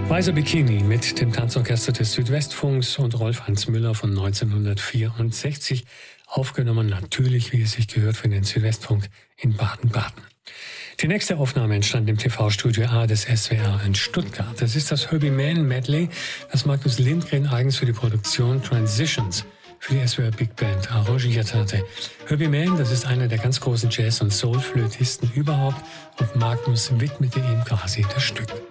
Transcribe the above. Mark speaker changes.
Speaker 1: Weißer Bikini mit dem Tanzorchester des Südwestfunks und Rolf Hans Müller von 1964. Aufgenommen natürlich, wie es sich gehört, für den Südwestfunk in Baden-Baden. Die nächste Aufnahme entstand im TV-Studio A des SWR in Stuttgart. Das ist das Herbie Mann Medley, das Markus Lindgren eigens für die Produktion Transitions für die SWR Big Band arrangiert hatte. Herbie Mann, das ist einer der ganz großen Jazz- und Soul-Flötisten überhaupt, und Magnus widmete ihm quasi das Stück.